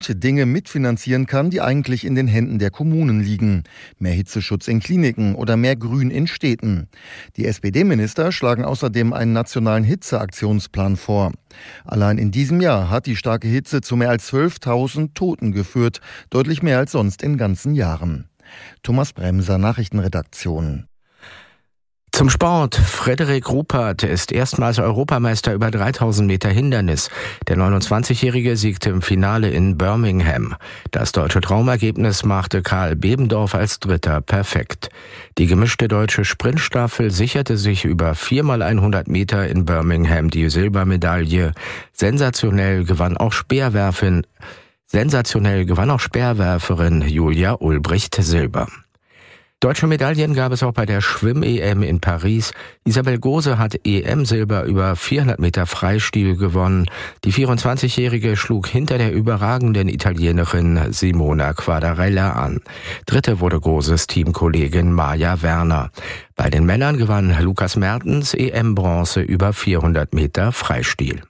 Dinge mitfinanzieren kann, die eigentlich in den Händen der Kommunen liegen. Mehr Hitzeschutz in Kliniken oder mehr Grün in Städten. Die SPD-Minister schlagen außerdem einen nationalen Hitzeaktionsplan vor. Allein in diesem Jahr hat die starke Hitze zu mehr als 12.000 Toten geführt, deutlich mehr als sonst in ganzen Jahren. Thomas Bremser, Nachrichtenredaktion. Zum Sport. Frederik Ruppert ist erstmals Europameister über 3000 Meter Hindernis. Der 29-Jährige siegte im Finale in Birmingham. Das deutsche Traumergebnis machte Karl Bebendorf als Dritter perfekt. Die gemischte deutsche Sprintstaffel sicherte sich über 4x100 Meter in Birmingham die Silbermedaille. Sensationell gewann auch Speerwerferin Julia Ulbricht Silber. Deutsche Medaillen gab es auch bei der Schwimm-EM in Paris. Isabel Gose hat EM-Silber über 400 Meter Freistil gewonnen. Die 24-Jährige schlug hinter der überragenden Italienerin Simona Quadarella an. Dritte wurde Goses Teamkollegin Maja Werner. Bei den Männern gewann Lukas Mertens EM-Bronze über 400 Meter Freistil.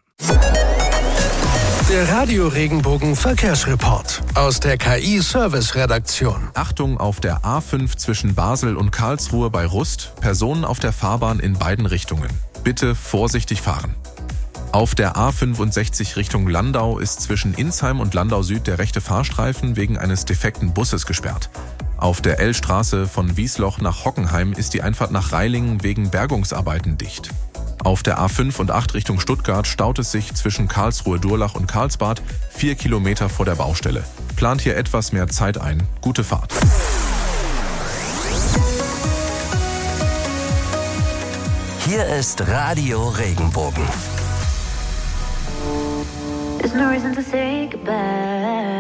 Der Radio-Regenbogen Verkehrsreport aus der KI-Service-Redaktion. Achtung, auf der A5 zwischen Basel und Karlsruhe bei Rust, Personen auf der Fahrbahn in beiden Richtungen. Bitte vorsichtig fahren. Auf der A65 Richtung Landau ist zwischen Insheim und Landau Süd der rechte Fahrstreifen wegen eines defekten Busses gesperrt. Auf der L-Straße von Wiesloch nach Hockenheim ist die Einfahrt nach Reilingen wegen Bergungsarbeiten dicht. Auf der A5 und 8 Richtung Stuttgart staut es sich zwischen Karlsruhe-Durlach und Karlsbad 4 Kilometer vor der Baustelle. Plant hier etwas mehr Zeit ein. Gute Fahrt. Hier ist Radio Regenbogen. There's no reason to say goodbye.